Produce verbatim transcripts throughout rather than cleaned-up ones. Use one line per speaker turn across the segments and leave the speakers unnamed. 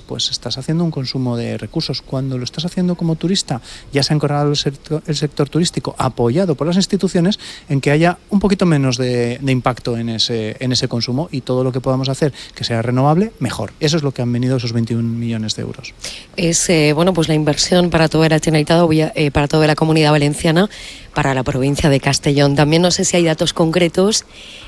pues estás haciendo un consumo de recursos. Cuando lo estás haciendo como turista, ya se ha encorajado el sector, el sector turístico, apoyado por las instituciones, en que haya un poquito menos de, de impacto en ese, en ese consumo, y todo lo que podamos hacer que sea renovable, mejor. Eso es lo que han venido esos veintiún millones de euros.
Es eh, bueno, pues la inversión para toda la Generalitat, eh, para toda la Comunidad Valenciana, para la provincia de Castellón. También no sé si hay datos concretos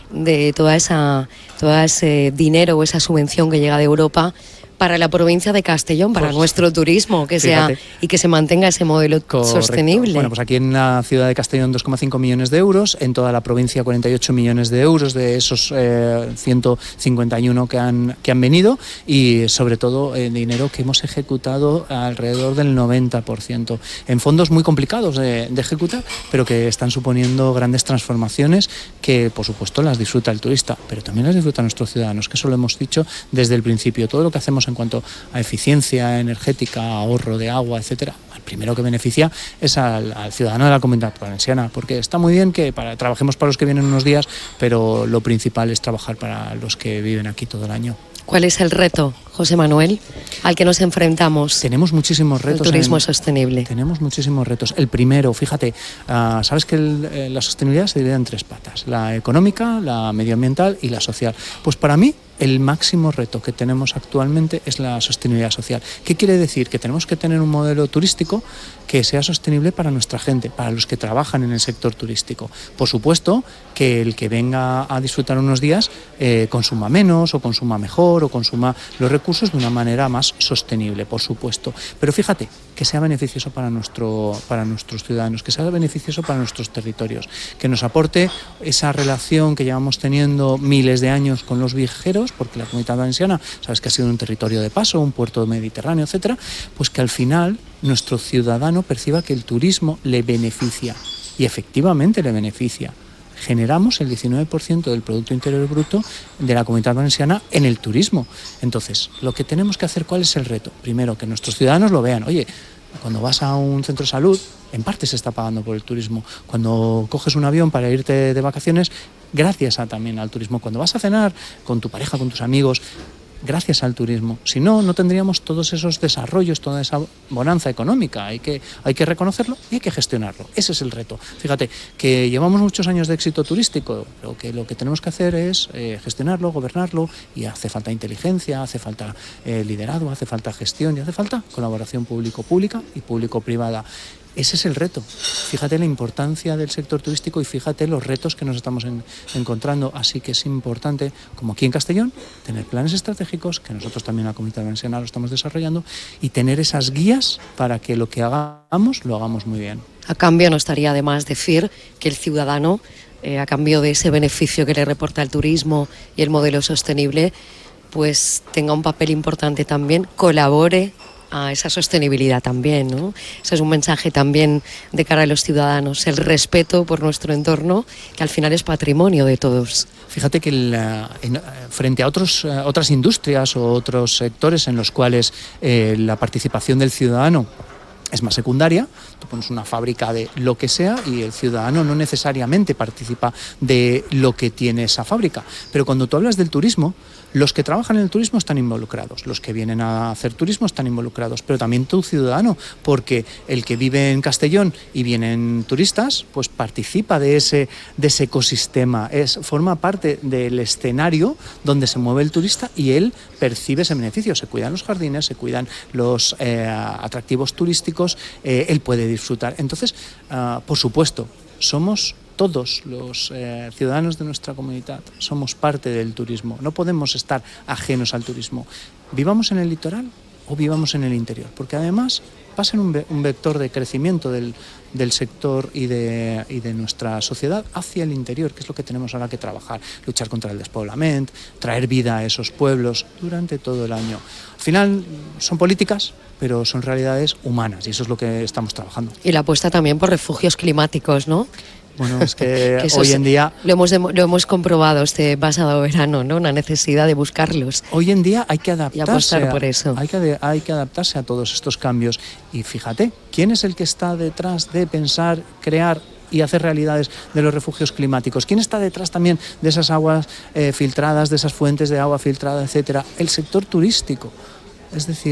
de toda esa, todo ese dinero o esa subvención que llega de Europa para la provincia de Castellón, para pues, nuestro turismo, que fíjate. sea y que se mantenga ese modelo Correcto. sostenible.
Bueno, pues aquí en la ciudad de Castellón dos coma cinco millones de euros, en toda la provincia cuarenta y ocho millones de euros de esos eh, ciento cincuenta y uno que han, que han venido, y sobre todo eh, dinero que hemos ejecutado alrededor del noventa por ciento, en fondos muy complicados de, de ejecutar, pero que están suponiendo grandes transformaciones que por supuesto las disfruta el turista, pero también las disfrutan nuestros ciudadanos, que eso lo hemos dicho desde el principio. Todo lo que hacemos en cuanto a eficiencia energética, ahorro de agua, etcétera, el primero que beneficia es al, al ciudadano de la Comunidad Valenciana, porque está muy bien que para, trabajemos para los que vienen unos días, pero lo principal es trabajar para los que viven aquí todo el año.
¿Cuál es el reto, José Manuel, al que nos enfrentamos?
Tenemos muchísimos retos.
El turismo
en,
sostenible.
Tenemos muchísimos retos. El primero, fíjate, uh, sabes que el, eh, la sostenibilidad se divide en tres patas: la económica, la medioambiental y la social. Pues para mí, el máximo reto que tenemos actualmente es la sostenibilidad social. ¿Qué quiere decir? Que tenemos que tener un modelo turístico que sea sostenible para nuestra gente, para los que trabajan en el sector turístico. Por supuesto, que el que venga a disfrutar unos días eh, consuma menos o consuma mejor o consuma los recursos de una manera más sostenible, por supuesto. Pero fíjate, que sea beneficioso para, nuestro, para nuestros ciudadanos, que sea beneficioso para nuestros territorios, que nos aporte esa relación que llevamos teniendo miles de años con los viajeros, porque la Comunidad Valenciana, sabes que ha sido un territorio de paso, un puerto mediterráneo, etcétera, pues que al final nuestro ciudadano perciba que el turismo le beneficia, y efectivamente le beneficia. Generamos el diecinueve por ciento del Producto Interior Bruto de la Comunidad Valenciana en el turismo. Entonces, lo que tenemos que hacer, ¿cuál es el reto? Primero, que nuestros ciudadanos lo vean. Oye, cuando vas a un centro de salud, en parte se está pagando por el turismo. Cuando coges un avión para irte de vacaciones, gracias a, también al turismo. Cuando vas a cenar con tu pareja, con tus amigos, gracias al turismo. Si no, no tendríamos todos esos desarrollos, toda esa bonanza económica. Hay que, hay que reconocerlo y hay que gestionarlo. Ese es el reto. Fíjate, que llevamos muchos años de éxito turístico, pero que lo que tenemos que hacer es eh, gestionarlo, gobernarlo, y hace falta inteligencia, hace falta eh, liderazgo, hace falta gestión y hace falta colaboración público-pública y público-privada. Ese es el reto. Fíjate la importancia del sector turístico y fíjate los retos que nos estamos en, encontrando. Así que es importante, como aquí en Castellón, tener planes estratégicos, que nosotros también en la Comunidad Valenciana lo estamos desarrollando, y tener esas guías para que lo que hagamos, lo hagamos muy bien.
A cambio, no estaría de más decir que el ciudadano, eh, a cambio de ese beneficio que le reporta el turismo y el modelo sostenible, pues tenga un papel importante también, colabore a esa sostenibilidad también, ¿no? Ese es un mensaje también de cara a los ciudadanos, el respeto por nuestro entorno, que al final es patrimonio de todos.
Fíjate que el, en, frente a otros, otras industrias o otros sectores en los cuales eh, la participación del ciudadano es más secundaria, tú pones una fábrica de lo que sea y el ciudadano no necesariamente participa de lo que tiene esa fábrica. Pero cuando tú hablas del turismo, los que trabajan en el turismo están involucrados, los que vienen a hacer turismo están involucrados, pero también tu ciudadano, porque el que vive en Castellón y vienen turistas, pues participa de ese, de ese ecosistema, es, forma parte del escenario donde se mueve el turista y él percibe ese beneficio. Se cuidan los jardines, se cuidan los eh, atractivos turísticos, eh, él puede disfrutar. Entonces, uh, por supuesto, somos todos los eh, ciudadanos de nuestra comunidad, somos parte del turismo, no podemos estar ajenos al turismo. Vivamos en el litoral o vivamos en el interior, porque además va a ser un, ve- un vector de crecimiento del, del sector y de, y de nuestra sociedad hacia el interior, que es lo que tenemos ahora que trabajar, luchar contra el despoblamiento, traer vida a esos pueblos durante todo el año. Al final son políticas, pero son realidades humanas y eso es lo que estamos trabajando.
Y la apuesta también por refugios climáticos, ¿no?
Bueno, es que,
que
hoy en día...
Lo hemos, lo hemos comprobado este pasado verano, ¿no? Una necesidad de buscarlos.
Hoy en día hay que adaptarse,
y apostar por eso.
Hay que, hay que adaptarse a todos estos cambios. Y fíjate, ¿quién es el que está detrás de pensar, crear y hacer realidades de los refugios climáticos? ¿Quién está detrás también de esas aguas eh, filtradas, de esas fuentes de agua filtrada, etcétera? El sector turístico. Es decir,